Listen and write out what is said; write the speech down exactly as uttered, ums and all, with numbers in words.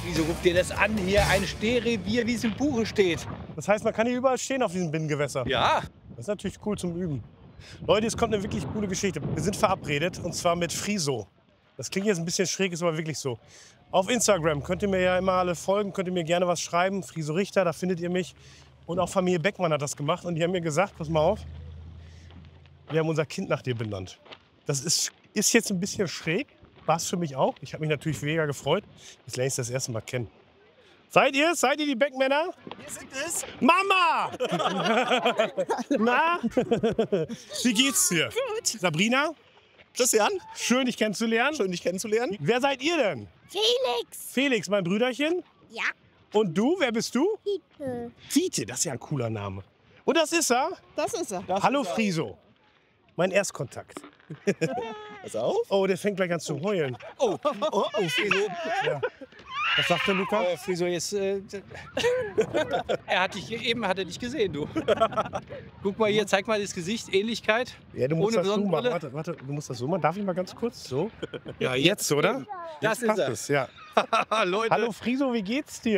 Wieso guck dir das an hier? Ein Stehrevier, wie es im Buche steht. Das heißt, man kann hier überall stehen auf diesem Binnengewässer. Ja. Das ist natürlich cool zum Üben. Leute, es kommt eine wirklich coole Geschichte. Wir sind verabredet und zwar mit Friso. Das klingt jetzt ein bisschen schräg, ist aber wirklich so. Auf Instagram könnt ihr mir ja immer alle folgen, könnt ihr mir gerne was schreiben. Friso Richter, da findet ihr mich. Und auch Familie Beckmann hat das gemacht und die haben mir gesagt, pass mal auf, wir haben unser Kind nach dir benannt. Das ist, ist jetzt ein bisschen schräg, war es für mich auch. Ich habe mich natürlich mega gefreut. Jetzt lerne ich das erste Mal kennen. Seid ihr? Seid ihr die Beckmänner? Wir sind es. Mama! Na? Wie geht's dir? Gut. Sabrina? Christian, Schön, dich kennenzulernen. schön dich kennenzulernen. Wer seid ihr denn? Felix. Felix, mein Brüderchen. Ja. Und du, wer bist du? Piepe. Fiete, das ist ja ein cooler Name. Und das ist er. Das ist er. Hallo Friso. Mein Erstkontakt. Pass auf. Oh, der fängt gleich an zu heulen. Oh, oh, oh Friso. Ja. Was sagt der Luca? Äh, Friso, jetzt. Äh, er hat dich eben hat er dich gesehen, du. Guck mal hier, zeig mal das Gesicht, Ähnlichkeit. Ja, du musst Ohne das so machen. Sonnenbrille. Warte, warte, du musst das so machen. Darf ich mal ganz kurz? So. Ja, Jetzt, oder? Das Jetzt ist passt er. es, ja. Leute. Hallo Friso, wie geht's dir?